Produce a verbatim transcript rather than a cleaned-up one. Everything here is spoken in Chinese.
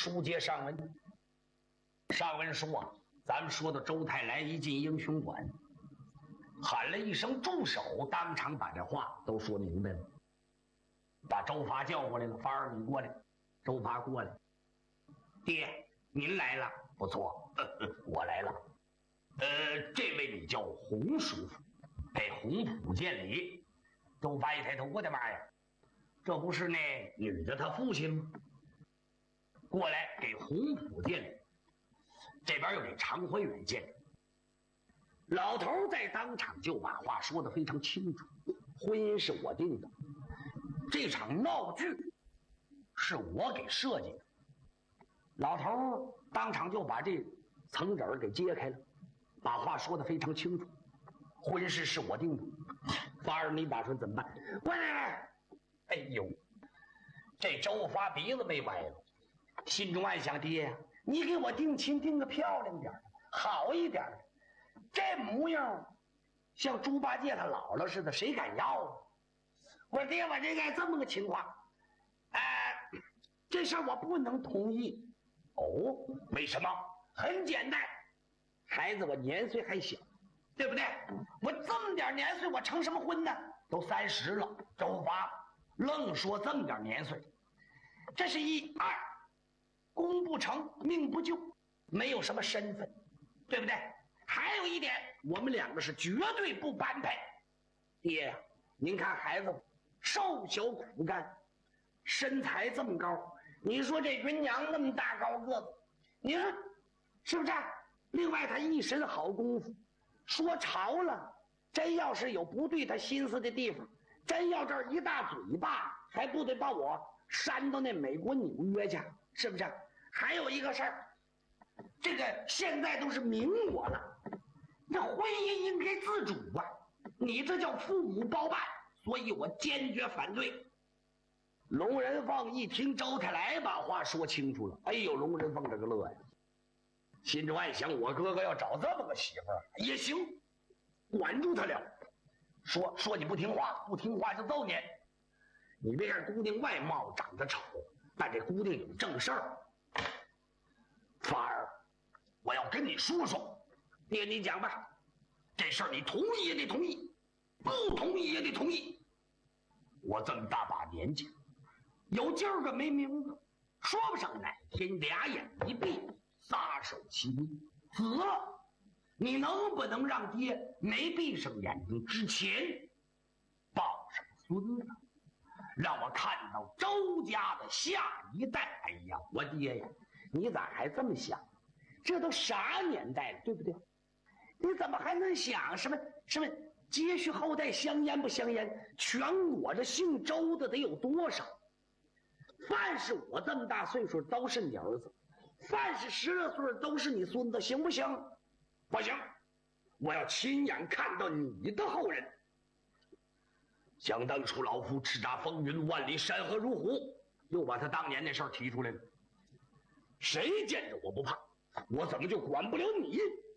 书接上文，上文书啊，咱们说到周太来一进英雄馆，喊了一声住手，当场把这话都说明白了，把周发叫过来了。发儿，你过来。周发过来，爹，您来了，不错，呵呵，我来了。呃，这位你叫洪叔父，给洪普见礼。周发一抬头，我的妈呀，这不是那女的她父亲吗？过来给洪普见礼。这边又给常怀远见礼。老头在当场就把话说得非常清楚，婚姻是我定的，这场闹剧是我给设计的。老头当场就把这层纸给揭开了，把话说得非常清楚，婚事是我定的。发儿，你打算怎么办？喂，哎呦，这周发鼻子没歪了，心中暗想，爹，你给我定亲定个漂亮点好一点的，这模样像猪八戒他姥姥似的，谁敢要啊？我说爹，我这个这么个情况，哎、呃，这事儿我不能同意。哦，为什么？很简单，孩子我年岁还小，对不对？我这么点年岁，我成什么婚呢？都三十了。周发愣说这么点年岁，这是一二，功不成命不就，没有什么身份，对不对？还有一点，我们两个是绝对不般配。爹呀，您看孩子瘦小苦干，身材这么高，你说这芸娘那么大高个子，你说是不是？另外他一身好功夫，说潮了，真要是有不对他心思的地方，真要这一大嘴巴，还不得把我扇到那美国纽约去，是不是？还有一个事儿，这个现在都是民国了，这婚姻应该自主啊，你这叫父母包办，所以我坚决反对。龙人凤一听周太来把话说清楚了，哎呦，龙人凤这个乐呀，心中暗想，我哥哥要找这么个媳妇儿也行，管住他了。说说你不听话，不听话就揍你。你别看姑娘外貌长得丑，但这姑娘有正事儿。发儿，我要跟你说说。爹，你讲吧，这事儿你同意也得同意，不同意也得同意。我这么大把年纪，有今儿个没明个，说不上哪天俩眼一闭，撒手其命死了。你能不能让爹没闭上眼睛之前抱上孙子，让我看到周家的下一代？哎呀，我爹呀，你咋还这么想？这都啥年代了，对不对？你怎么还能想什么什么接续后代香烟不香烟？全国这姓周的得有多少？凡是我这么大岁数都是你儿子，凡是十来岁都是你孙子，行不行？不行，我要亲眼看到你的后人。想当初老夫叱咤风云，万里山河如虎，又把他当年那事儿提出来了。谁见着我不怕，我怎么就管不了你？